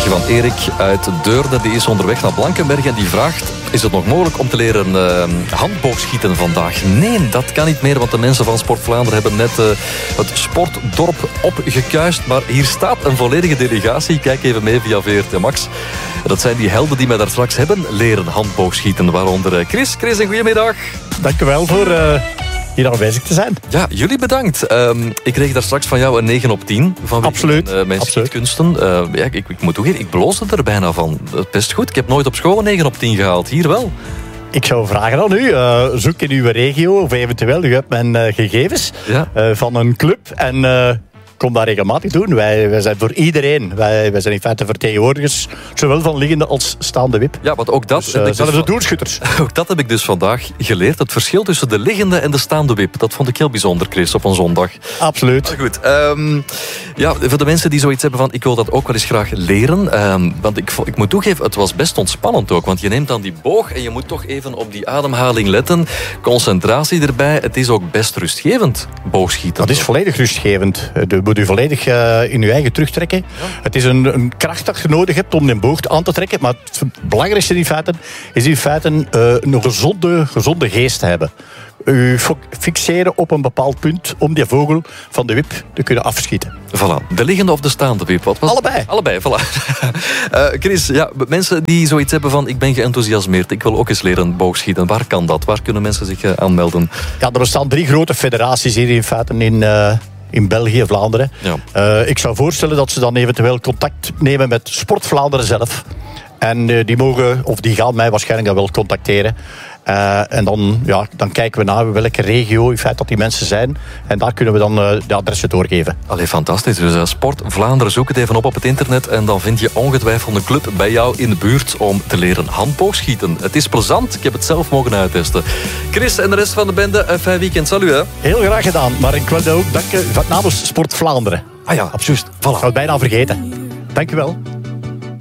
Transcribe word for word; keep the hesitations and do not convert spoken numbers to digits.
vraagje van Erik uit Deurne. Die is onderweg naar Blankenberg en die vraagt... Is het nog mogelijk om te leren uh, handboogschieten vandaag? Nee, dat kan niet meer, want de mensen van Sport Vlaanderen hebben net uh, het sportdorp opgekuist. Maar hier staat een volledige delegatie. Kijk even mee via V R T Max. Dat zijn die helden die mij daar straks hebben leren handboogschieten. Waaronder uh, Chris. Chris, een goedemiddag. Dank u wel voor... Uh... hier aanwezig te zijn. Ja, jullie bedankt. Um, ik kreeg daar straks van jou een negen op tien. Van Absoluut. Mijn, uh, mijn schietkunsten. Uh, ja, ik, ik moet toegeven, ik bloosde er bijna van. Best goed. Ik heb nooit op school een negen op tien gehaald. Hier wel. Ik zou vragen aan u, uh, zoek in uw regio, of eventueel, u hebt mijn uh, gegevens ja. uh, van een club. En... Uh, kom dat regelmatig doen. Wij, wij zijn voor iedereen. Wij, wij zijn in feite vertegenwoordigers, zowel van liggende als staande wip. Ja, want ook dat... Dus, uh, zelfs de doelschutters. Ook dat heb ik dus vandaag geleerd. Het verschil tussen de liggende en de staande wip. Dat vond ik heel bijzonder, Chris, op een zondag. Absoluut. Maar goed. Um, ja, voor de mensen die zoiets hebben van... Ik wil dat ook wel eens graag leren. Um, want ik, ik moet toegeven, het was best ontspannend ook. Want je neemt dan die boog en je moet toch even op die ademhaling letten. Concentratie erbij. Het is ook best rustgevend, boogschieten. Dat is volledig rustgevend. De moet u volledig uh, in uw eigen terugtrekken. Ja. Het is een, een kracht dat je nodig hebt om de boog aan te trekken. Maar het belangrijkste in feite is in feite uh, een gezonde, gezonde geest te hebben. U fixeren op een bepaald punt om die vogel van de wip te kunnen afschieten. Voilà. De liggende of de staande wip? Wat was Allebei. Het? Allebei, voilà. uh, Chris, ja, mensen die zoiets hebben van... Ik ben geenthousiasmeerd, ik wil ook eens leren boogschieten. Waar kan dat? Waar kunnen mensen zich uh, aanmelden? Ja, er bestaan drie grote federaties hier in feite in... Uh, in België, Vlaanderen. Ja. Uh, ik zou voorstellen dat ze dan eventueel contact nemen met Sport Vlaanderen zelf. En uh, die mogen, of die gaan mij waarschijnlijk dan wel contacteren. Uh, en dan, ja, dan kijken we naar welke regio in feite dat die mensen zijn. En daar kunnen we dan uh, de adressen doorgeven. Allee, fantastisch. Dus uh, Sport Vlaanderen, zoek het even op op het internet. En dan vind je ongetwijfeld een club bij jou in de buurt om te leren handboogschieten. Het is plezant. Ik heb het zelf mogen uittesten. Chris en de rest van de bende, een fijn weekend. Salut, hè. Heel graag gedaan. Maar ik wilde ook danken van namens Sport Vlaanderen. Ah ja, absoluut. Voilà. Ik zou het bijna vergeten. Dank u wel.